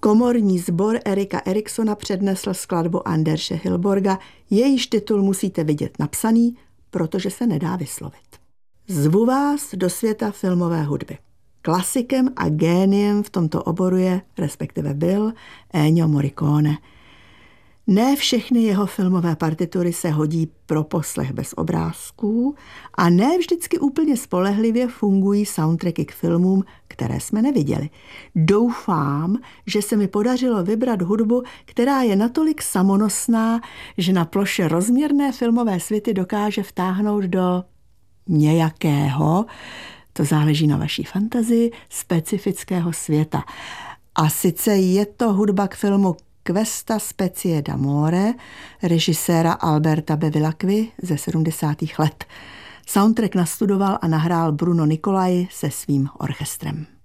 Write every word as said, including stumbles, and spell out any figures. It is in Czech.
Komorní sbor Erika Eriksona přednesl skladbu Anderse Hilborga, jejíž titul musíte vidět napsaný, protože se nedá vyslovit. Zvu vás do světa filmové hudby. Klasikem a géniem v tomto oboru je, respektive byl, Ennio Morricone. Ne všechny jeho filmové partitury se hodí pro poslech bez obrázků a ne vždycky úplně spolehlivě fungují soundtracky k filmům, které jsme neviděli. Doufám, že se mi podařilo vybrat hudbu, která je natolik samonosná, že na ploše rozměrné filmové světy dokáže vtáhnout do nějakého, to záleží na vaší fantazii, specifického světa. A sice je to hudba k filmu Questa specie d'amore režiséra Alberta Bevilacqui ze sedmdesátých let. Soundtrack nastudoval a nahrál Bruno Nicolai se svým orchestrem.